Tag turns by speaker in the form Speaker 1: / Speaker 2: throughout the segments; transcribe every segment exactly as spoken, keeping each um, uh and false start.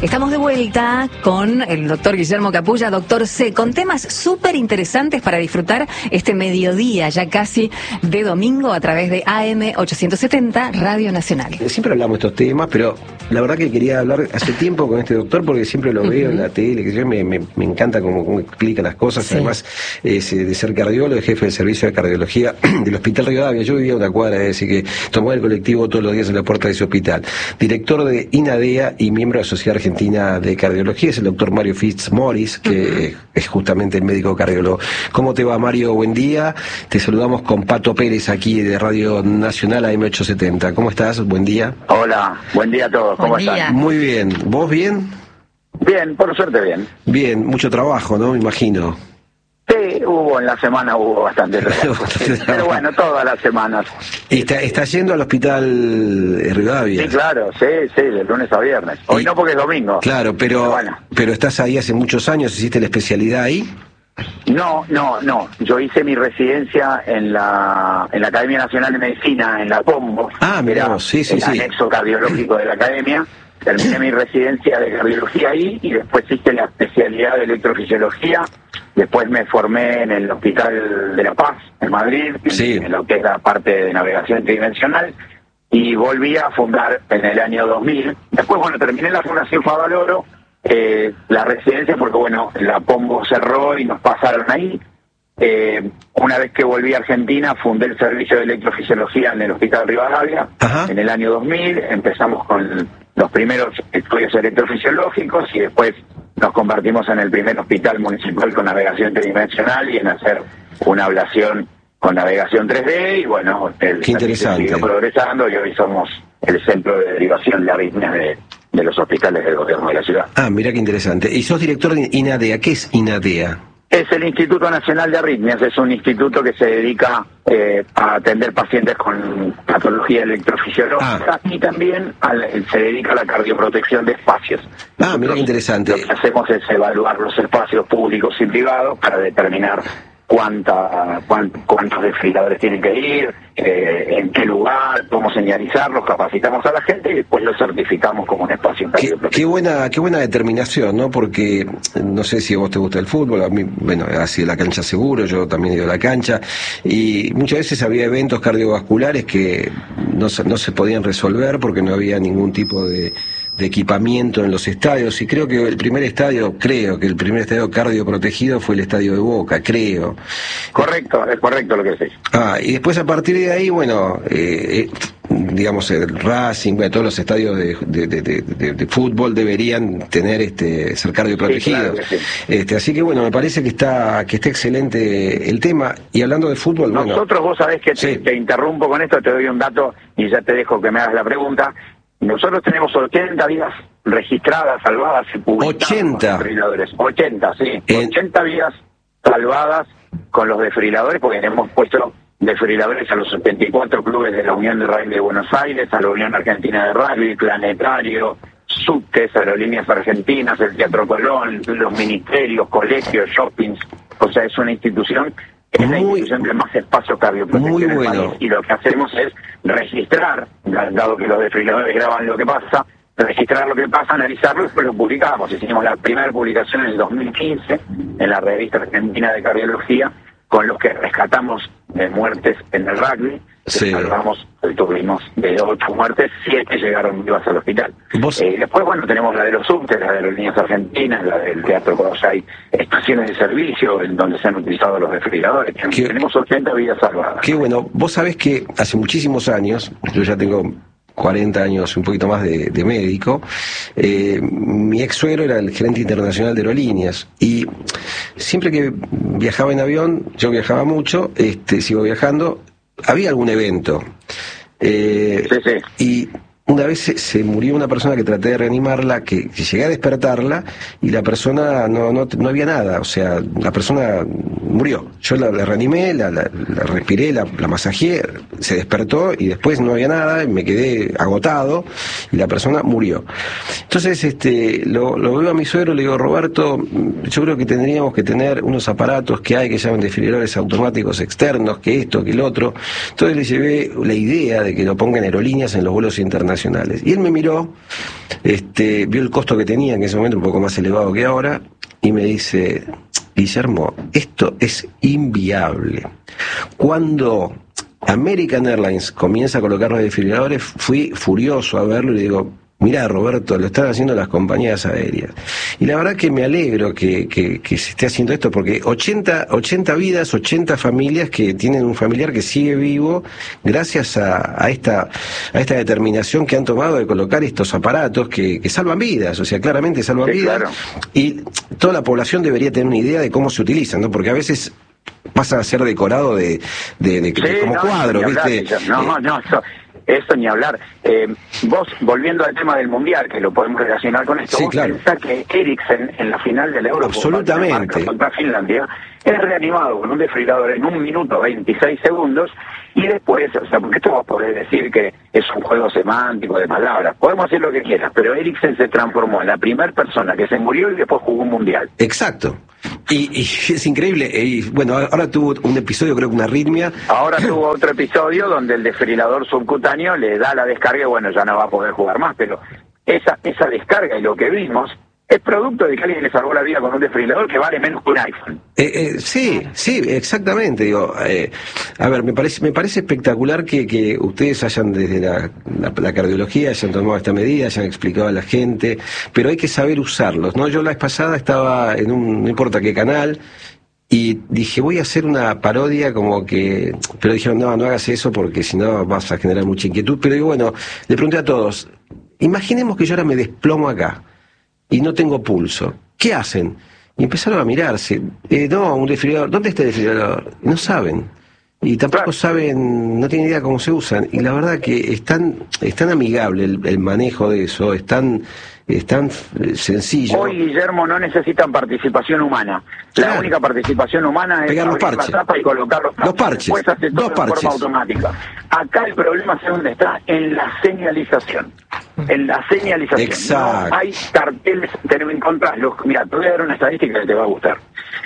Speaker 1: Estamos de vuelta con el doctor Guillermo Capulla, doctor C, con temas súper interesantes para disfrutar este mediodía, ya casi de domingo, a través de A M ochocientos setenta, Radio Nacional.
Speaker 2: Siempre hablamos de estos temas, pero la verdad que quería hablar hace tiempo con este doctor, porque siempre lo veo uh-huh. en la tele, que yo me, me, me encanta cómo, cómo explica las cosas. Sí. Además, es de ser cardiólogo, jefe del servicio de cardiología del Hospital Rivadavia. Yo vivía a una cuadra, es decir, que tomaba el colectivo todos los días en la puerta de ese hospital. Director de INADEA y miembro de la Sociedad Argentina de Cardiología es el doctor Mario Fitzmaurice, que uh-huh. es justamente el médico cardiólogo. ¿Cómo te va, Mario? Buen día. Te saludamos con Pato Pérez aquí de Radio Nacional A M ochocientos setenta. ¿Cómo estás? Buen día.
Speaker 3: Hola, buen día a todos. ¿Cómo
Speaker 1: buen
Speaker 3: están?
Speaker 1: Día.
Speaker 2: Muy bien. ¿Vos bien?
Speaker 3: Bien, por suerte bien.
Speaker 2: Bien, mucho trabajo, ¿no? Me imagino.
Speaker 3: Sí, hubo en la semana, hubo bastante trabajo. Pero bueno, todas las semanas.
Speaker 2: ¿Está, está yendo al hospital Rivadavia?
Speaker 3: Sí, claro, sí, sí, de lunes a viernes. Hoy y, no porque es domingo.
Speaker 2: Claro, pero, pero, bueno. pero estás ahí hace muchos años, ¿hiciste la especialidad ahí?
Speaker 3: No, no, no. Yo hice mi residencia en la en la Academia Nacional de Medicina, en la Pombo.
Speaker 2: Ah, mirá, sí, sí,
Speaker 3: el
Speaker 2: sí.
Speaker 3: anexo cardiológico de la academia. Terminé mi residencia de cardiología ahí y después hice la especialidad de electrofisiología. Después me formé en el Hospital de La Paz, en Madrid,
Speaker 2: sí.
Speaker 3: en lo que es la parte de navegación tridimensional. Y volví a fundar en el año dos mil. Después, bueno, terminé la Fundación Favaloro, eh, la residencia, porque, bueno, la Pombo cerró y nos pasaron ahí. Eh, una vez que volví a Argentina, fundé el servicio de electrofisiología en el Hospital Rivadavia. Ajá. En el año dos mil. Empezamos con los primeros estudios electrofisiológicos y después nos convertimos en el primer hospital municipal con navegación tridimensional y en hacer una ablación con navegación tres D. Y bueno, el
Speaker 2: Qué interesante.
Speaker 3: Sigue progresando y hoy somos el centro de derivación de arritmias de, de los hospitales del gobierno de la ciudad.
Speaker 2: Ah, mira qué interesante. Y sos director de INADEA. ¿Qué es INADEA?
Speaker 3: Es el Instituto Nacional de Arritmias, es un instituto que se dedica eh, a atender pacientes con patología electrofisiológica ah. y también al, se dedica a la cardioprotección de espacios.
Speaker 2: Ah, Nosotros, mira qué interesante.
Speaker 3: Lo que hacemos es evaluar los espacios públicos y privados para determinar cuánta, cuán, cuántos desfibriladores tienen que ir, eh, en qué lugar, cómo señalizarlos, capacitamos a la gente y después los certificamos como un espacio
Speaker 2: qué, qué buena qué buena determinación, ¿no? Porque no sé si a vos te gusta el fútbol, a mí, bueno, ha sido la cancha seguro, yo también he ido a la cancha, y muchas veces había eventos cardiovasculares que no, no se podían resolver porque no había ningún tipo de de equipamiento en los estadios, y creo que el primer estadio, creo que el primer estadio cardioprotegido fue el estadio de Boca, creo.
Speaker 3: Correcto, es correcto lo que decís.
Speaker 2: Ah, y después a partir de ahí, bueno, eh, eh, digamos el Racing, bueno, todos los estadios de, de, de, de, de, de fútbol deberían tener este ser cardioprotegidos. Sí, claro sí. Este, así que bueno, me parece que está que está excelente el tema. Y hablando de fútbol,
Speaker 3: nosotros,
Speaker 2: bueno,
Speaker 3: vos sabés que te,
Speaker 2: sí.
Speaker 3: te interrumpo con esto, te doy un dato y ya te dejo que me hagas la pregunta. Nosotros tenemos ochenta vidas registradas, salvadas y publicadas.
Speaker 2: ochenta.
Speaker 3: Con desfibriladores. ochenta, sí. En... ochenta vidas salvadas con los desfibriladores, porque hemos puesto desfibriladores a los setenta y cuatro clubes de la Unión de Rugby de Buenos Aires, a la Unión Argentina de Rugby, Planetario, Subtes, Aerolíneas Argentinas, el Teatro Colón, los ministerios, colegios, shoppings. O sea, es una institución... Es la institución de más espacio cardioprotección en el país, y lo que hacemos es registrar, dado que los desfibriladores graban lo que pasa, registrar lo que pasa, analizarlo y después lo publicamos. Hicimos la primera publicación en el dos mil quince en la Revista Argentina de Cardiología, con los que rescatamos de muertes en el rugby. Sí. Salvamos, tuvimos de ocho muertes, siete llegaron vivas al hospital. Eh, después, bueno, tenemos la de los subtes, la de las líneas argentinas, la del Teatro Colón, hay estaciones de servicio en donde se han utilizado los desfibriladores. Qué, tenemos ochenta vidas salvadas.
Speaker 2: Qué bueno. Vos sabés que hace muchísimos años, yo ya tengo cuarenta años, un poquito más de, de médico, eh, mi ex suegro era el gerente internacional de aerolíneas, y siempre que viajaba en avión, yo viajaba mucho, este, sigo viajando, había algún evento. Eh,
Speaker 3: sí, sí.
Speaker 2: Y una vez se, se murió una persona que traté de reanimarla, que, que llegué a despertarla y la persona no, no, no había nada, o sea, la persona murió. Yo la, la reanimé, la, la, la respiré, la, la masajeé, se despertó y después no había nada, me quedé agotado y la persona murió. Entonces este lo, lo veo a mi suegro, le digo, Roberto, yo creo que tendríamos que tener unos aparatos que hay que llaman desfibriladores automáticos externos, que esto, que el otro. Entonces le llevé la idea de que lo pongan aerolíneas en los vuelos internacionales internacionales. Y él me miró, este, vio el costo que tenía en ese momento, un poco más elevado que ahora, y me dice, Guillermo, esto es inviable. Cuando American Airlines comienza a colocar los desfibriladores, fui furioso a verlo y le digo, mirá, Roberto, lo están haciendo las compañías aéreas. Y la verdad que me alegro que, que, que se esté haciendo esto, porque ochenta, ochenta vidas, ochenta familias que tienen un familiar que sigue vivo gracias a, a esta a esta determinación que han tomado de colocar estos aparatos que, que salvan vidas, o sea, claramente salvan
Speaker 3: sí,
Speaker 2: vidas.
Speaker 3: Claro.
Speaker 2: Y toda la población debería tener una idea de cómo se utilizan, ¿no? Porque a veces pasa a ser decorado de, de, de,
Speaker 3: sí,
Speaker 2: de como
Speaker 3: no,
Speaker 2: cuadro, ¿viste?
Speaker 3: Hablar, no, no, no, eso, eso ni hablar. Eh, vos, volviendo al tema del Mundial, que lo podemos relacionar con esto,
Speaker 2: sí,
Speaker 3: vos
Speaker 2: claro.
Speaker 3: pensás que Eriksen en la final del Euro
Speaker 2: absolutamente
Speaker 3: contra Finlandia es reanimado con un desfibrilador en un minuto veintiséis segundos y después, o sea, porque esto vos podés decir que es un juego semántico de palabras, podemos hacer lo que quieras, pero Eriksen se transformó en la primera persona que se murió y después jugó un Mundial.
Speaker 2: Exacto. Y, y es increíble, y bueno, ahora tuvo un episodio, creo que una arritmia.
Speaker 3: Ahora tuvo otro episodio donde el desfibrilador subcutáneo le da la descarga y bueno, ya no va a poder jugar más, pero esa esa descarga y lo que vimos es producto de que alguien le salvó la vida con un desfibrilador que vale menos que un iPhone.
Speaker 2: Eh, eh, sí, sí, exactamente. Digo, eh, a ver, me parece me parece espectacular que, que ustedes hayan desde la, la, la cardiología hayan tomado esta medida, hayan explicado a la gente, pero hay que saber usarlos, ¿no? Yo la vez pasada estaba en un, no importa qué canal, y dije, voy a hacer una parodia como que... Pero dijeron, no, no hagas eso porque si no vas a generar mucha inquietud. Pero digo, bueno, le pregunté a todos, imaginemos que yo ahora me desplomo acá y no tengo pulso. ¿Qué hacen? Y empezaron a mirarse. Eh, no, un desfibrilador. ¿Dónde está el desfibrilador? Y no saben. Y tampoco saben, no tienen idea cómo se usan. Y la verdad que es tan, es tan amigable el, el manejo de eso, es tan, es tan sencillo.
Speaker 3: Hoy, Guillermo, no necesitan participación humana. La
Speaker 2: Claro.
Speaker 3: única participación humana es
Speaker 2: pegar los
Speaker 3: abrir
Speaker 2: parches.
Speaker 3: la tapa y colocar los parches.
Speaker 2: Los parches.
Speaker 3: Después hace todo
Speaker 2: Dos
Speaker 3: de
Speaker 2: parches.
Speaker 3: forma automática. Acá el problema es dónde está, en la señalización. En la señalización.
Speaker 2: Exacto.
Speaker 3: No hay carteles, te lo encontrás. Los, mira, te voy a dar una estadística que te va a gustar.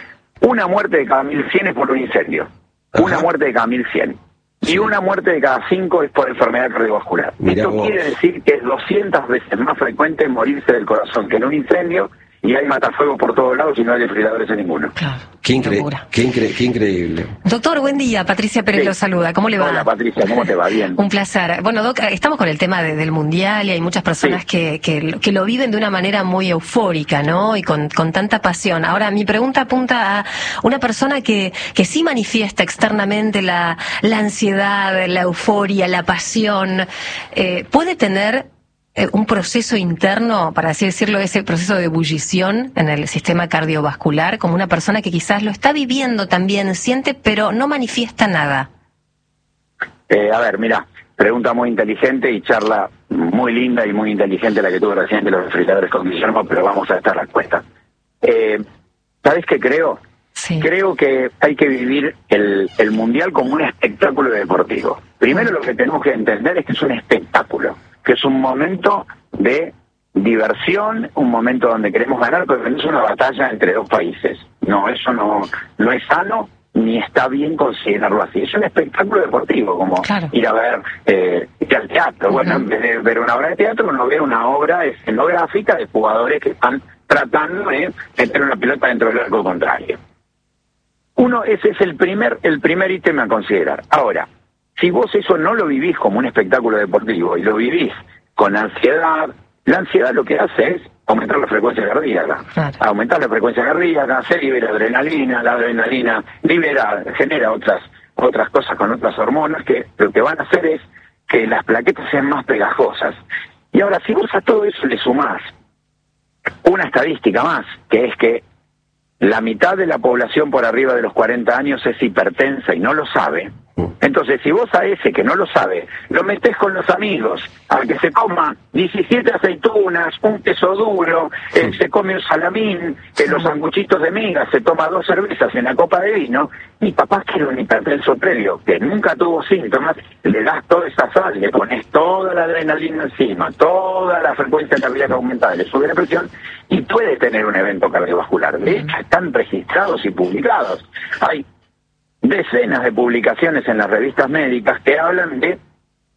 Speaker 3: Una muerte de cada mil cien es por un incendio.
Speaker 2: Ajá.
Speaker 3: Una muerte de cada mil cien.
Speaker 2: Sí.
Speaker 3: Y una muerte de cada cinco es por enfermedad cardiovascular.
Speaker 2: Mirá
Speaker 3: Esto
Speaker 2: vos.
Speaker 3: quiere decir que es doscientas veces más frecuente morirse del corazón que en un incendio, y hay matafuegos por todos lados y no hay desfibriladores en ninguno.
Speaker 1: Claro.
Speaker 2: Qué, incre
Speaker 1: locura.
Speaker 2: qué, incre qué increíble.
Speaker 1: Doctor, buen día. Patricia Pérez
Speaker 3: Sí.
Speaker 1: lo saluda. ¿Cómo le va?
Speaker 3: Hola, Patricia, ¿cómo te va? Bien.
Speaker 1: Un placer. Bueno, Doc, estamos con el tema de, del Mundial y hay muchas personas
Speaker 3: Sí.
Speaker 1: que, que, que lo viven de una manera muy eufórica, ¿no? Y con, con tanta pasión. Ahora, mi pregunta apunta a una persona que, que sí manifiesta externamente la, la ansiedad, la euforia, la pasión. Eh, ¿Puede tener un proceso interno, para así decirlo, ese proceso de ebullición en el sistema cardiovascular, como una persona que quizás lo está viviendo también, siente, pero no manifiesta nada?
Speaker 3: Eh, a ver, mira, pregunta muy inteligente y charla muy linda y muy inteligente la que tuve recién de los desfibriladores con Guillermo, pero vamos a esta respuesta. Eh, ¿Sabes qué creo?
Speaker 1: Sí.
Speaker 3: Creo que hay que vivir el, el Mundial como un espectáculo deportivo. Primero lo que tenemos que entender es que es un espectáculo, que es un momento de diversión, un momento donde queremos ganar, pero no es una batalla entre dos países. No, eso no, no es sano ni está bien considerarlo así. Es un espectáculo deportivo, como
Speaker 1: claro.
Speaker 3: ir a ver eh, ir al teatro. Uh-huh. Bueno, en vez de ver una obra de teatro, uno ve una obra escenográfica de jugadores que están tratando de meter una pelota dentro del arco contrario. Uno, ese es el primer el primer ítem a considerar. Ahora, si vos eso no lo vivís como un espectáculo deportivo y lo vivís con ansiedad, la ansiedad lo que hace es aumentar la frecuencia cardíaca.
Speaker 1: Claro.
Speaker 3: Aumentar la frecuencia cardíaca, se libera adrenalina, la adrenalina libera, genera otras otras cosas con otras hormonas que lo que van a hacer es que las plaquetas sean más pegajosas. Y ahora, si vos a todo eso le sumás una estadística más, que es que la mitad de la población por arriba de los cuarenta años es hipertensa y no lo sabe. Entonces, si vos a ese que no lo sabe, lo metés con los amigos, a que se coma diecisiete aceitunas, un queso duro, eh, se come un salamín, eh, los sanguchitos de miga, se toma dos cervezas en la copa de vino, mi papá que era un hipertenso previo, que nunca tuvo síntomas, le das toda esa sal, le pones toda la adrenalina encima, toda la frecuencia cardíaca aumentada, le sube la presión y puede tener un evento cardiovascular. De hecho, están registrados y publicados. Hay decenas de publicaciones en las revistas médicas que hablan de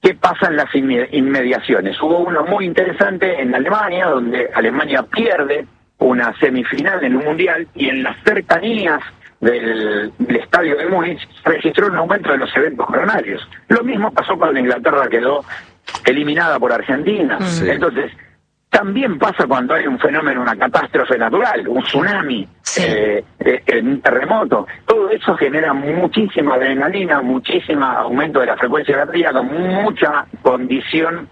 Speaker 3: ¿qué pasa en las inmediaciones? Hubo uno muy interesante en Alemania, donde Alemania pierde una semifinal en un mundial, y en las cercanías del, del estadio de Múnich registró un aumento de los eventos coronarios. Lo mismo pasó cuando Inglaterra quedó eliminada por Argentina. Sí. Entonces, también pasa cuando hay un fenómeno, una catástrofe natural, un tsunami, sí. eh, eh, un terremoto. Todo eso genera muchísima adrenalina, muchísimo aumento de la frecuencia cardíaca, mucha condición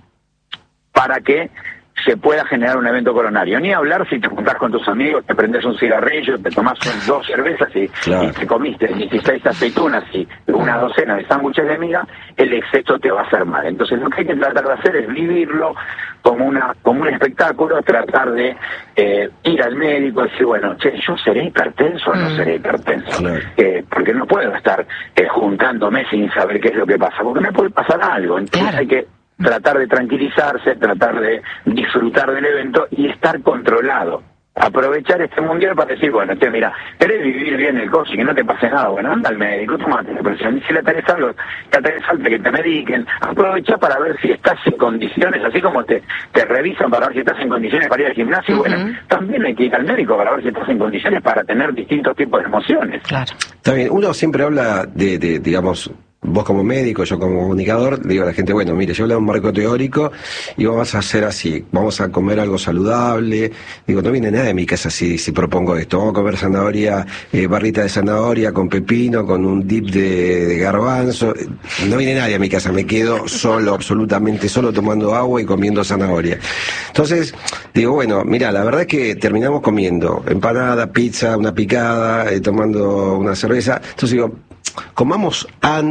Speaker 3: para que se pueda generar un evento coronario. Ni hablar si te juntás con tus amigos, te prendes un cigarrillo, te tomás dos cervezas y, claro. y te comiste dieciséis aceitunas y una docena de sándwiches de miga, el exceso te va a hacer mal. Entonces lo que hay que tratar de hacer es vivirlo como una como un espectáculo, tratar de eh, ir al médico y decir, bueno, che, ¿yo seré hipertenso o no mm. seré hipertenso? Claro. Eh, porque no puedo estar eh, juntándome sin saber qué es lo que pasa, porque me puede pasar algo. Entonces claro. hay que tratar de tranquilizarse, tratar de disfrutar del evento y estar controlado. Aprovechar este mundial para decir, bueno, te mira, querés vivir bien el coche y que no te pase nada, bueno, anda al médico, tomate la presión, y si le tenés algo, que te falta que te mediquen, aprovecha para ver si estás en condiciones, así como te, te revisan para ver si estás en condiciones para ir al gimnasio, uh-huh. bueno, también hay que ir al médico para ver si estás en condiciones para tener distintos tipos de emociones.
Speaker 1: Claro.
Speaker 2: Está bien, uno siempre habla de, de digamos, vos como médico, yo como comunicador, le digo a la gente, bueno, mire, yo hablo de un marco teórico y vamos a hacer así, vamos a comer algo saludable. Digo, no viene nadie a mi casa si, si propongo esto. Vamos a comer zanahoria, eh, barrita de zanahoria con pepino, con un dip de, de garbanzo. No viene nadie a mi casa, me quedo solo, absolutamente solo, tomando agua y comiendo zanahoria. Entonces, digo, bueno, mira, la verdad es que terminamos comiendo empanada, pizza, una picada, eh, tomando una cerveza. Entonces digo, comamos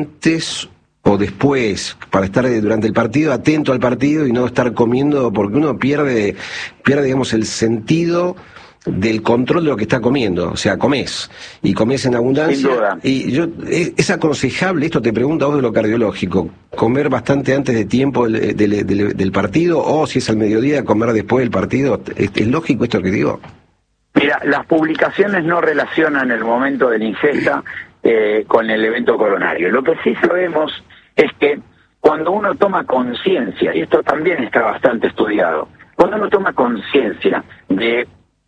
Speaker 2: antes o después, para estar durante el partido atento al partido y no estar comiendo, porque uno pierde, pierde digamos, el sentido del control de lo que está comiendo. O sea, comés, y comés en abundancia.
Speaker 3: Sin duda.
Speaker 2: Y yo, es, es aconsejable, esto te pregunto a vos de lo cardiológico, comer bastante antes de tiempo del, del, del, del partido, o si es al mediodía, comer después del partido. ¿Es, es lógico esto que digo?
Speaker 3: Mira, las publicaciones no relacionan el momento de la ingesta Eh, con el evento coronario. Lo que sí sabemos es que cuando uno toma conciencia, y esto también está bastante estudiado, cuando uno toma conciencia de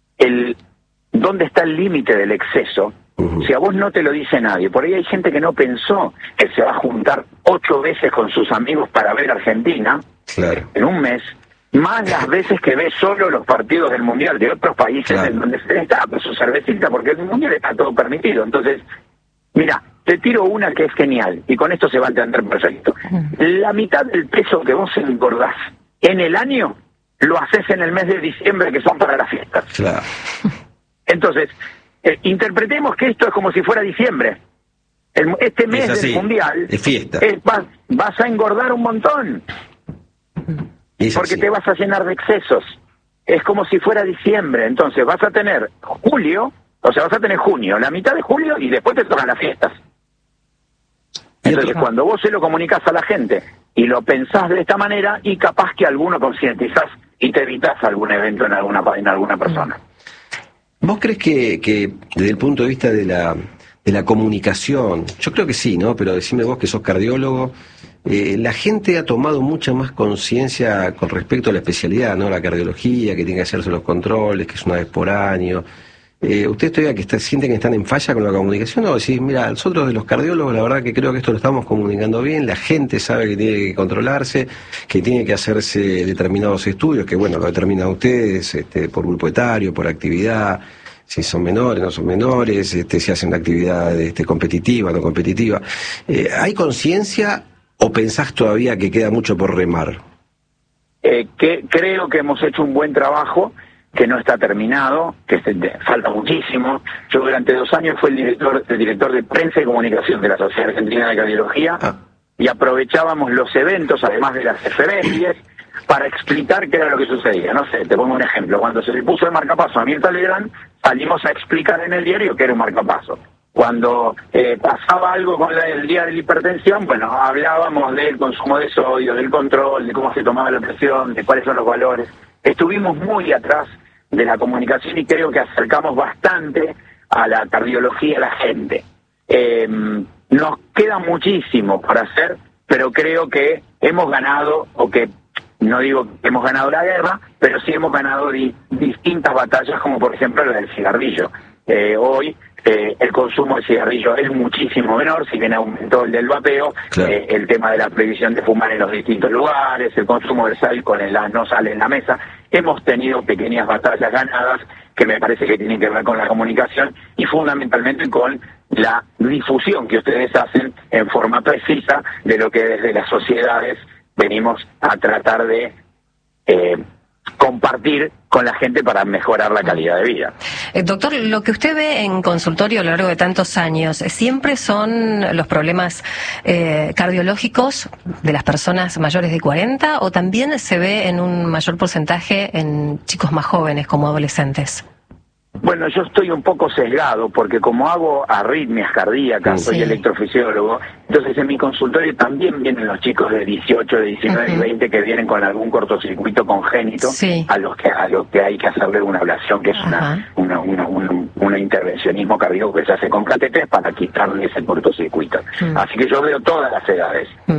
Speaker 3: el dónde está el límite del exceso, uh-huh. si a vos no te lo dice nadie, por ahí hay gente que no pensó que se va a juntar ocho veces con sus amigos para ver Argentina, claro. en un mes, más las veces que ve solo los partidos del Mundial de otros países, claro. en donde se está pues, su cervecita, porque el Mundial está todo permitido. Entonces, mira, te tiro una que es genial, y con esto se va a entender perfecto. La mitad del peso que vos engordás en el año, lo haces en el mes de diciembre, que son para las fiestas.
Speaker 2: Claro.
Speaker 3: Entonces, eh, interpretemos que esto es como si fuera diciembre. El, este mes
Speaker 2: es así,
Speaker 3: del Mundial,
Speaker 2: es fiesta.
Speaker 3: Es, vas, vas a engordar un montón,
Speaker 2: es
Speaker 3: porque
Speaker 2: así.
Speaker 3: te vas a llenar de excesos. Es como si fuera diciembre, entonces vas a tener julio, o sea, vas a tener junio, la mitad de julio, y después te tocan las fiestas. Entonces, cuando vos se lo comunicás a la gente y lo pensás de esta manera, y capaz que alguno concientizás y te evitás algún evento en alguna en alguna persona.
Speaker 2: ¿Vos crees que, que desde el punto de vista de la de la comunicación, yo creo que sí, ¿no? Pero decime vos que sos cardiólogo, eh, la gente ha tomado mucha más conciencia con respecto a la especialidad, ¿no? La cardiología, que tiene que hacerse los controles, que es una vez por año. Eh, ¿Ustedes todavía que está, sienten que están en falla con la comunicación, o decís, mira, nosotros de los cardiólogos la verdad que creo que esto lo estamos comunicando bien, la gente sabe que tiene que controlarse, que tiene que hacerse determinados estudios, que bueno, lo determinan ustedes, este, por grupo etario, por actividad, si son menores, no son menores, este, si hacen una actividad este, competitiva, no competitiva? Eh, ¿hay conciencia o pensás todavía que queda mucho por remar?
Speaker 3: Eh, que creo que hemos hecho un buen trabajo, que no está terminado, que se, de, falta muchísimo. Yo durante dos años fui el director, el director de prensa y comunicación de la Sociedad Argentina de Cardiología, ah. y aprovechábamos los eventos, además de las efemérides, para explicar qué era lo que sucedía. No sé, te pongo un ejemplo. Cuando se le puso el marcapaso a Mirta Legrand, salimos a explicar en el diario qué era un marcapaso. Cuando eh, pasaba algo con la, el día de la hipertensión, bueno, hablábamos del consumo de sodio, del control, de cómo se tomaba la presión, de cuáles son los valores. Estuvimos muy atrás de la comunicación y creo que acercamos bastante a la cardiología a la gente. Eh, nos queda muchísimo por hacer, pero creo que hemos ganado, o que no digo que hemos ganado la guerra, pero sí hemos ganado di, distintas batallas, como por ejemplo la del cigarrillo. Eh, hoy eh, el consumo de cigarrillo es muchísimo menor, si bien aumentó el del vapeo, claro. eh, el tema de la prohibición de fumar en los distintos lugares, el consumo del sal con el no sale en la mesa. Hemos tenido pequeñas batallas ganadas que me parece que tienen que ver con la comunicación y fundamentalmente con la difusión que ustedes hacen en forma precisa de lo que desde las sociedades venimos a tratar de eh, compartir con la gente para mejorar la calidad de vida.
Speaker 1: Eh, doctor, lo que usted ve en consultorio a lo largo de tantos años, ¿siempre son los problemas eh, cardiológicos de las personas mayores de cuarenta o también se ve en un mayor porcentaje en chicos más jóvenes como adolescentes?
Speaker 3: Bueno, yo estoy un poco sesgado porque como hago arritmias cardíacas, sí. soy electrofisiólogo, entonces en mi consultorio también vienen los chicos de dieciocho, de diecinueve uh-huh. y veinte que vienen con algún cortocircuito congénito, sí. a los que a los que hay que hacerle una ablación, que es una, una, una, un, un intervencionismo cardíaco que se hace con catéteres para quitarle ese cortocircuito. Uh-huh. Así que yo veo todas las edades. Uh-huh.